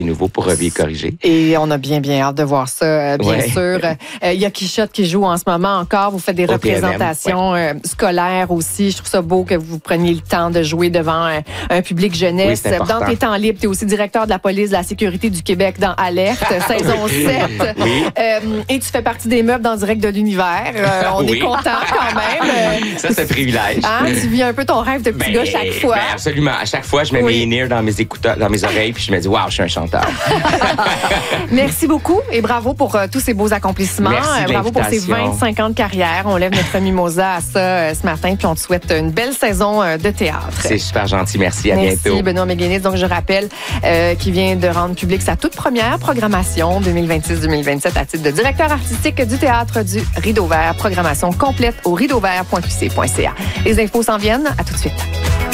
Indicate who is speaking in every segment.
Speaker 1: nouveau pour les corriger.
Speaker 2: Et on a bien hâte de voir ça, bien sûr. Il y a Quichotte qui joue en ce moment encore. Vous faites des représentations scolaires aussi. Je trouve ça beau que vous preniez le temps de jouer devant un public jeunesse. Dans tes temps libres, tu es aussi directeur de la police de la sécurité du Québec dans Alerte, saison 7. Et tu fais partie des meubles dans Direct de l'Univers. On est content quand même.
Speaker 1: Ça, c'est un privilège.
Speaker 2: Tu vis un peu ton rêve de petit gars chaque fois.
Speaker 1: Absolument. À chaque fois, je mets mes in-ears dans mes écouteurs, dans mes oreilles, puis je me dis, waouh, je suis un chanteur.
Speaker 2: Merci beaucoup et bravo pour tous ces beaux accomplissements.
Speaker 1: Merci
Speaker 2: bravo pour ces 25 ans de carrière. On lève notre mimosa à ça ce matin, puis on te souhaite une belle saison de théâtre.
Speaker 1: C'est super gentil. Merci. À bientôt.
Speaker 2: Merci, Benoît Méguénis. Donc, je rappelle qu'il vient de rendre public sa toute première programmation 2026-2027 à titre de directeur artistique du Théâtre du Rideau Vert. Programmation complète au rideauvert.qc.ca. Les infos s'en viennent. À tout de suite.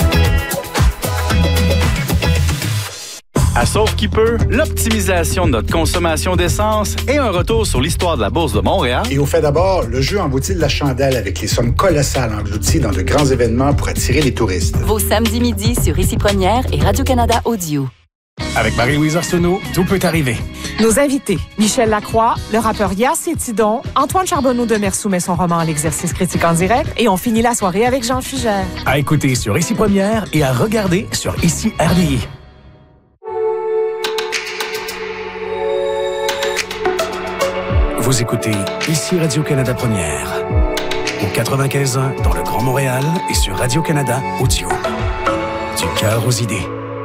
Speaker 3: À Sauve qui peut, l'optimisation de notre consommation d'essence et un retour sur l'histoire de la Bourse de Montréal.
Speaker 4: Et au fait d'abord, le jeu emboutit de la chandelle avec les sommes colossales englouties dans de grands événements pour attirer les touristes.
Speaker 5: Vos samedis midi sur Ici Première et Radio-Canada Audio.
Speaker 3: Avec Marie-Louise Arsenault, tout peut arriver.
Speaker 6: Nos invités, Michel Lacroix, le rappeur Yass Tidon, Antoine Charbonneau de Mersou met son roman L'exercice critique en direct et on finit la soirée avec Jean Fugère.
Speaker 3: À écouter sur Ici Première et à regarder sur Ici RDI. Vous écoutez Ici Radio-Canada Première, au 95.1 dans le Grand Montréal et sur Radio-Canada Audio. Du cœur aux idées.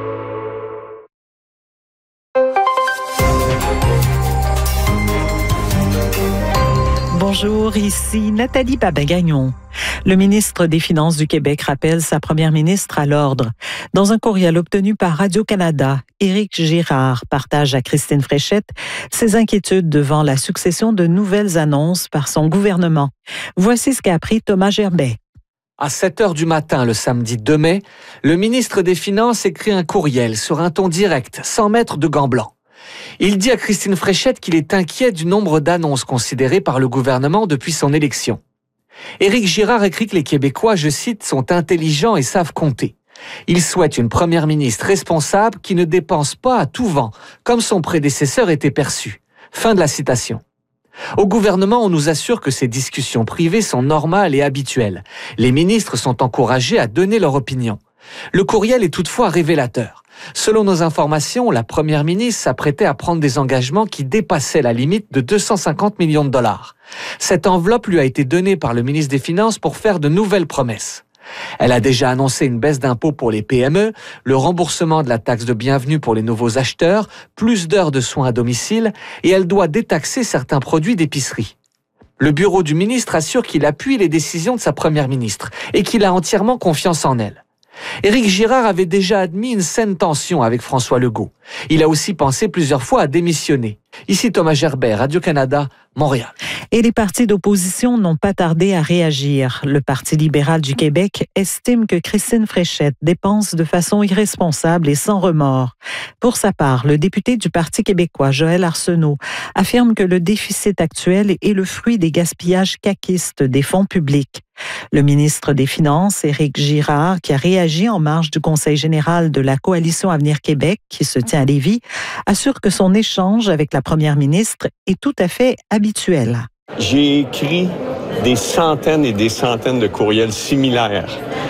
Speaker 7: Bonjour, ici Nathalie Babin-Gagnon. Le ministre des Finances du Québec rappelle sa première ministre à l'ordre. Dans un courriel obtenu par Radio-Canada, Éric Girard partage à Christine Fréchette ses inquiétudes devant la succession de nouvelles annonces par son gouvernement. Voici ce qu'a appris Thomas Gerbet.
Speaker 8: À 7 heures du matin, le samedi 2 mai, le ministre des Finances écrit un courriel sur un ton direct, sans mettre de gants blancs. Il dit à Christine Fréchette qu'il est inquiet du nombre d'annonces considérées par le gouvernement depuis son élection. Éric Girard écrit que les Québécois, je cite, sont intelligents et savent compter. Il souhaite une première ministre responsable qui ne dépense pas à tout vent, comme son prédécesseur était perçu. Fin de la citation. Au gouvernement, on nous assure que ces discussions privées sont normales et habituelles. Les ministres sont encouragés à donner leur opinion. Le courriel est toutefois révélateur. Selon nos informations, la première ministre s'apprêtait à prendre des engagements qui dépassaient la limite de 250 millions de dollars. Cette enveloppe lui a été donnée par le ministre des Finances pour faire de nouvelles promesses. Elle a déjà annoncé une baisse d'impôts pour les PME, le remboursement de la taxe de bienvenue pour les nouveaux acheteurs, plus d'heures de soins à domicile et elle doit détaxer certains produits d'épicerie. Le bureau du ministre assure qu'il appuie les décisions de sa première ministre et qu'il a entièrement confiance en elle. Éric Girard avait déjà admis une saine tension avec François Legault. Il a aussi pensé plusieurs fois à démissionner. Ici Thomas Gerbet, Radio-Canada, Montréal.
Speaker 7: Et les partis d'opposition n'ont pas tardé à réagir. Le Parti libéral du Québec estime que Christine Fréchette dépense de façon irresponsable et sans remords. Pour sa part, le député du Parti québécois, Joël Arsenault, affirme que le déficit actuel est le fruit des gaspillages caquistes des fonds publics. Le ministre des Finances, Éric Girard, qui a réagi en marge du Conseil général de la Coalition Avenir Québec, qui se tient à Lévis, assure que son échange avec la première ministre est tout à fait habituel.
Speaker 9: J'ai écrit des centaines et des centaines de courriels similaires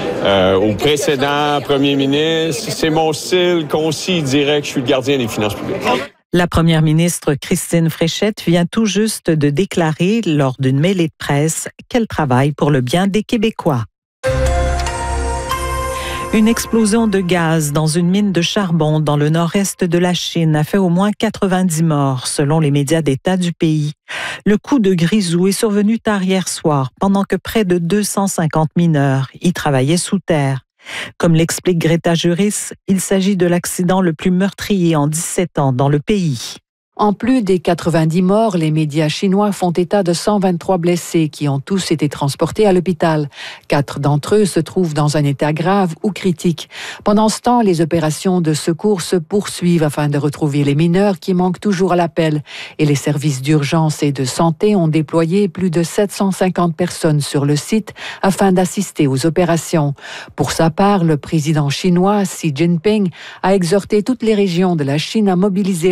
Speaker 9: au précédent premier ministre. C'est mon style, concis, direct. Je suis le gardien des finances publiques.
Speaker 7: La première ministre Christine Fréchette vient tout juste de déclarer lors d'une mêlée de presse qu'elle travaille pour le bien des Québécois. Une explosion de gaz dans une mine de charbon dans le nord-est de la Chine a fait au moins 90 morts, selon les médias d'État du pays. Le coup de grisou est survenu tard hier soir, pendant que près de 250 mineurs y travaillaient sous terre. Comme l'explique Greta Juris, il s'agit de l'accident le plus meurtrier en 17 ans dans le pays.
Speaker 10: En plus des 90 morts, les médias chinois font état de 123 blessés qui ont tous été transportés à l'hôpital. 4 d'entre eux se trouvent dans un état grave ou critique. Pendant ce temps, les opérations de secours se poursuivent afin de retrouver les mineurs qui manquent toujours à l'appel. Et les services d'urgence et de santé ont déployé plus de 750 personnes sur le site afin d'assister aux opérations. Pour sa part, le président chinois Xi Jinping a exhorté toutes les régions de la Chine à mobiliser